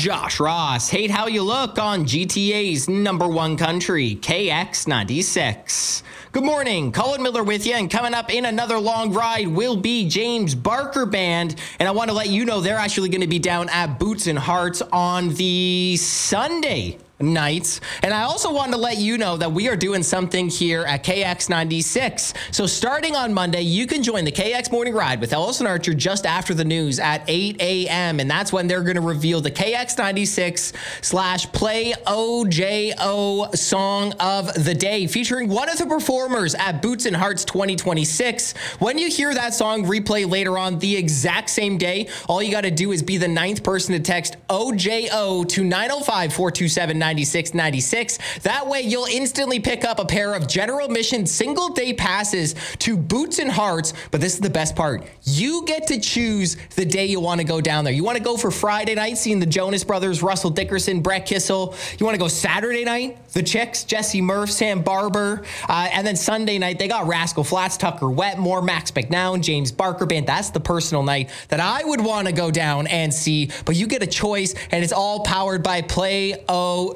Josh Ross. Hate how you look on GTA's number one country, KX96. Good morning, Colin Miller with you, and coming up in another long ride will be James Barker Band, and I want to let you know they're actually going to be down at Boots and Hearts on the Sunday nights. And I also wanted to let you know that we are doing something here at KX96. So starting on Monday, you can join the KX Morning Ride with Ellis and Archer just after the news at 8 a.m. And that's when they're going to reveal the KX96/Play OJO Song of the Day, featuring one of the performers at Boots and Hearts 2026. When you hear that song replay later on the exact same day, all you got to do is be the 9th person to text OJO to 905-427-9696. That way you'll instantly pick up a pair of general admission single day passes to Boots and Hearts. But this is the best part. You get to choose the day you want to go down there. You want to go for Friday night, seeing the Jonas Brothers, Russell Dickerson, Brett Kissel. You want to go Saturday night, the Chicks, Jesse Murph, Sam Barber. And then Sunday night, they got Rascal Flatts, Tucker Wetmore, Max McNown, James Barker Band. That's the personal night that I would want to go down and see. But you get a choice, and it's all powered by Play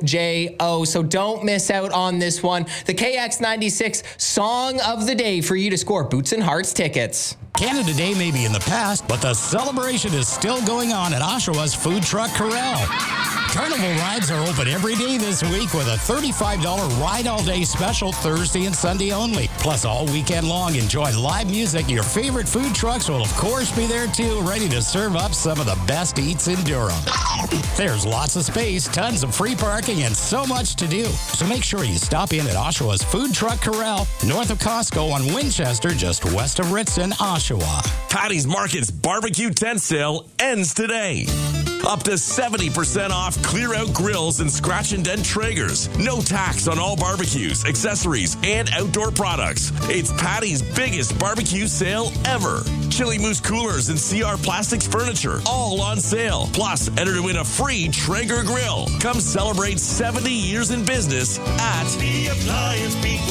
OJO. So don't miss out on this one. The KX96 Song of the Day for you to score Boots and Hearts tickets. Canada Day may be in the past, but the celebration is still going on at Oshawa's Food Truck Corral. Carnival rides are open every day this week with a $35 ride all day special Thursday and Sunday only. Plus, all weekend long, enjoy live music. Your favorite food trucks will, of course, be there too, ready to serve up some of the best eats in Durham. There's lots of space, tons of free parking, and so much to do. So make sure you stop in at Oshawa's Food Truck Corral, north of Costco on Winchester, just west of Ritson, Oshawa. Patty's Market's barbecue tent sale ends today. Up to 70% off clear-out grills and scratch and dent Traegers. No tax on all barbecues, accessories, and outdoor products. It's Patty's biggest barbecue sale ever. Chili Moose coolers and CR Plastics furniture, all on sale. Plus, enter to win a free Traeger grill. Come celebrate 70 years in business at the Appliance People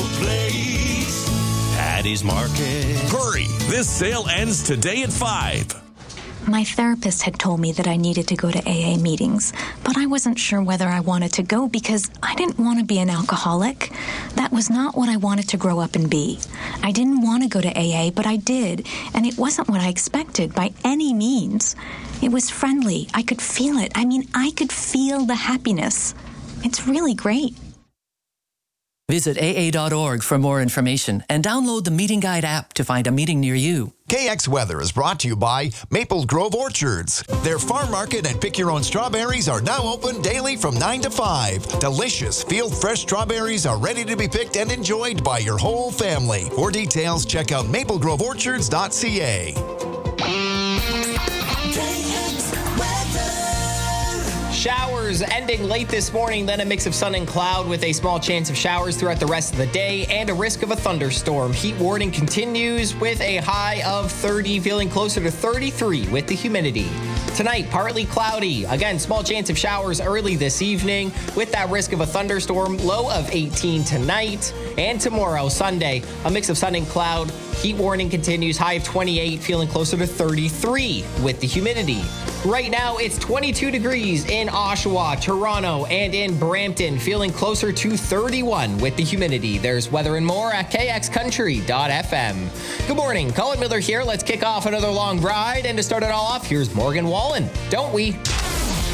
Place. Patty's Market. Hurry! This sale ends today at 5. My therapist had told me that I needed to go to AA meetings, but I wasn't sure whether I wanted to go because I didn't want to be an alcoholic. That was not what I wanted to grow up and be. I didn't want to go to AA, but I did, and it wasn't what I expected by any means. It was friendly. I could feel it. I could feel the happiness. It's really great. Visit AA.org for more information and download the Meeting Guide app to find a meeting near you. KX Weather is brought to you by Maple Grove Orchards. Their farm market and pick your own strawberries are now open daily from 9 to 5. Delicious field fresh strawberries are ready to be picked and enjoyed by your whole family. For details, check out maplegroveorchards.ca. Showers ending late this morning, then a mix of sun and cloud with a small chance of showers throughout the rest of the day and a risk of a thunderstorm. Heat warning continues with a high of 30, feeling closer to 33 with the humidity. Tonight, partly cloudy. Again, small chance of showers early this evening with that risk of a thunderstorm, low of 18 tonight. And tomorrow, Sunday, a mix of sun and cloud. Heat warning continues, high of 28, feeling closer to 33 with the humidity. Right now, it's 22 degrees in Oshawa, Toronto, and in Brampton, feeling closer to 31 with the humidity. There's weather and more at kxcountry.fm. Good morning, Colin Miller here. Let's kick off another long ride. And to start it all off, here's Morgan Wallen. Don't we?